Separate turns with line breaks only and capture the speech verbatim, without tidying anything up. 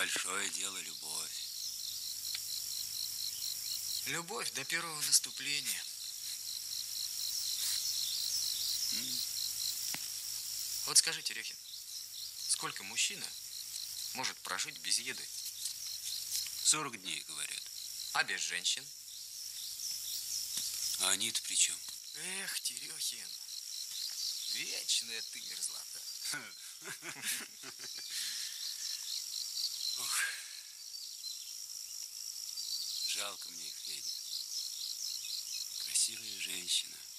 большое дело любовь.
Любовь до первого наступления.
М?
Вот скажи, Терехин, сколько мужчина может прожить без еды?
Сорок дней, говорят.
А без женщин?
А они-то при чем?
Эх, Терехин, вечная ты мерзлота.
Ох, жалко мне их, Федя. Красивая женщина.